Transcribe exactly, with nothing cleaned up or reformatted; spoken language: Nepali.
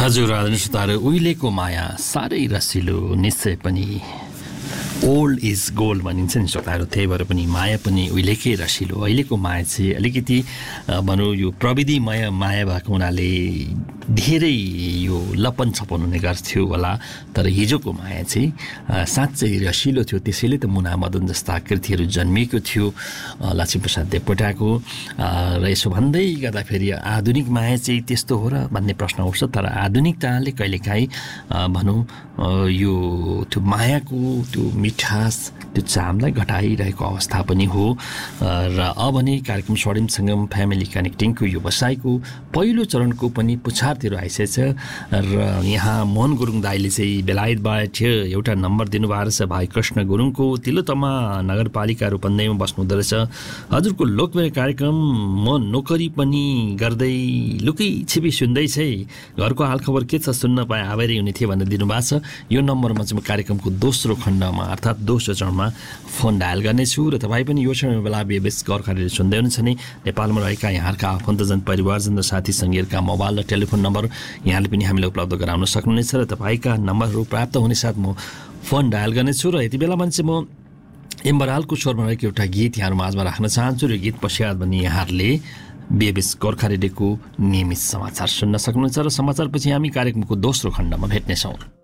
हजुर आदरणीय श्रोताहरू, उहिलेको माया साह्रै रसिलो, निश्चय पनि ओल्ड इज गोल्ड भनिन्छ नि श्रोताहरू। त्यही भएर पनि माया पनि उहिलेकै रसिलो। अहिलेको माया चाहिँ अलिकति भनौँ यो प्रविधिमय माया भएको हुनाले धेरै यो लपन छपन हुने गर्थ्यो होला, तर हिजोको माया चाहिँ साँच्चै रसिलो थियो। त्यसैले त मुना मदन जस्ता कृतिहरू जन्मिएको थियो लक्ष्मीप्रसाद देवकोटाको। र यसो भन्दै गर्दाखेरि आधुनिक माया चाहिँ त्यस्तो हो र भन्ने प्रश्न उठ्छ, तर आधुनिकताले कहिलेकाहीँ भनौँ यो त्यो मायाको त्यो मिठास त्यो चामलाई घटाइरहेको अवस्था पनि हो। र अब भने कार्यक्रम स्वर्णिम सङ्गम फ्यामिली कनेक्टिङको यो बसाइको पहिलो चरणको पनि पुछारतिर आइसकेछ। र यहाँ मोहन गुरुङ दाईले चाहिँ बेलायतबाट एउटा नम्बर दिनुभएको छ भाइ कृष्ण गुरुङको, तिलोतमा नगरपालिका रूपन्देहीमा बस्नु हुँदो रहेछ। हजुरको लोकप्रिय कार्यक्रम म नोकरी पनि गर्दै लुकै छिपी सुन्दैछ, घरको हालखबर के छ सुन्न पाए आभारी हुने थिए भनेर दिनुभएको छ। यो नम्बरमा चाहिँ म कार्यक्रमको दोस्रो खण्डमा अर्थात् दोस्रो चरणमा फोन डायल गर्नेछु र तपाईँ पनि यो समय बेला बेबेस गोर्खा रेडियो सुन्दै हुनुहुन्छ भने नेपालमा रहेका यहाँका आफन्तजन परिवारजन र साथी सङ्गीहरूका मोबाइल र टेलिफोन नम्बर यहाँले पनि हामीलाई उपलब्ध गराउन सक्नुहुनेछ र तपाईँका नम्बरहरू प्राप्त हुने साथ म फोन डायल गर्नेछु। र यति बेला भने चाहिँ म इम्बरालको स्वरमा रहेको एउटा गीत यहाँहरू माझमा राख्न चाहन्छु र गीत पश्चात भने यहाँहरूले बेबेस गोर्खा रेडियोको नियमित समाचार सुन्न सक्नुहुन्छ र समाचारपछि हामी कार्यक्रमको दोस्रो खण्डमा भेट्नेछौँ।